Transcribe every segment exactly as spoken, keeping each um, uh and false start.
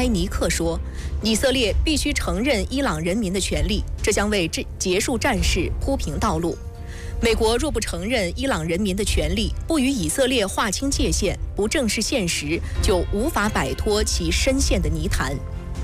埃尼克说，以色列必须承认伊朗人民的权利，这将为这结束战事铺平道路。美国若不承认伊朗人民的权利，不与以色列划清界限，不正视现实，就无法摆脱其深陷的泥潭。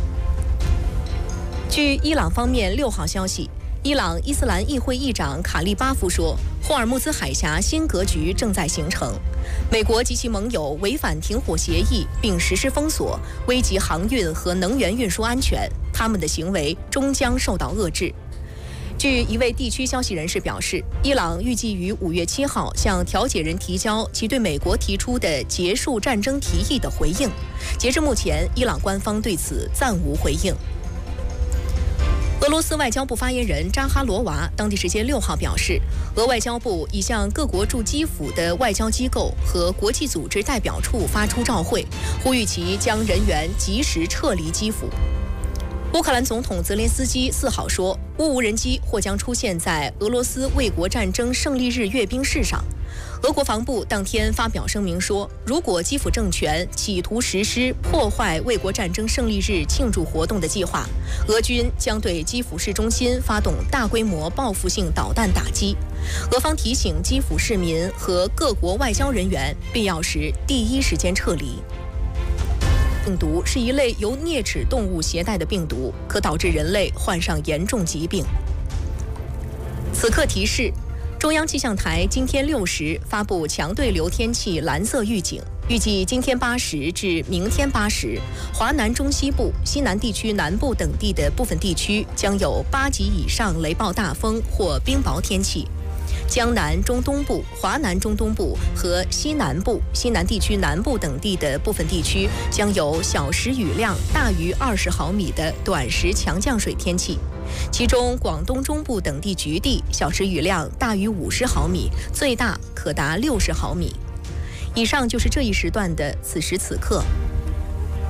据伊朗方面六号消息，伊朗伊斯兰议会议长卡利巴夫说，霍尔木兹海峡新格局正在形成，美国及其盟友违反停火协议并实施封锁，危及航运和能源运输安全，他们的行为终将受到遏制。据一位地区消息人士表示，伊朗预计于五月七号向调解人提交其对美国提出的结束战争提议的回应。截至目前，伊朗官方对此暂无回应。俄罗斯外交部发言人扎哈罗娃当地时间六号表示，俄外交部已向各国驻基辅的外交机构和国际组织代表处发出照会，呼吁其将人员及时撤离基辅。乌克兰总统泽连斯基四号说，乌无人机或将出现在俄罗斯卫国战争胜利日阅兵式上。俄国防部当天发表声明说，如果基辅政权企图实施破坏卫国战争胜利日庆祝活动的计划，俄军将对基辅市中心发动大规模报复性导弹打击。俄方提醒基辅市民和各国外交人员，必要时第一时间撤离。病毒是一类由啮齿动物携带的病毒，可导致人类患上严重疾病。此刻提示：中央气象台今天六时发布强对流天气蓝色预警，预计今天八时至明天八时，华南中西部、西南地区南部等地的部分地区将有八级以上雷暴大风或冰雹天气。江南、中东部、华南中东部和西南部、西南地区南部等地的部分地区将有小时雨量大于二十毫米的短时强降水天气，其中广东中部等地局地小时雨量大于五十毫米，最大可达六十毫米。以上就是这一时段的此时此刻。